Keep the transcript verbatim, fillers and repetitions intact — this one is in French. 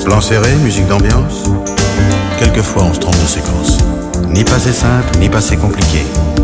Plan serré, musique d'ambiance. Quelquefois on se trompe de séquence. Ni passé simple, ni passé compliqué.